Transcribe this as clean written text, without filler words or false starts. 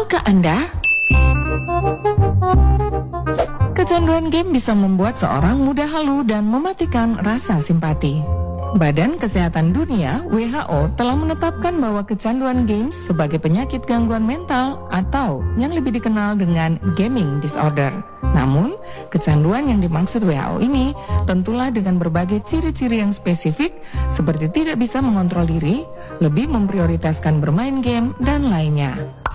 Tahukah Anda? Kecanduan game bisa membuat seorang mudah halu dan mematikan rasa simpati. Badan Kesehatan Dunia (WHO) telah menetapkan bahwa kecanduan games sebagai penyakit gangguan mental atau yang lebih dikenal dengan gaming disorder. Namun, kecanduan yang dimaksud WHO ini tentulah dengan berbagai ciri-ciri yang spesifik seperti tidak bisa mengontrol diri, lebih memprioritaskan bermain game, dan lainnya.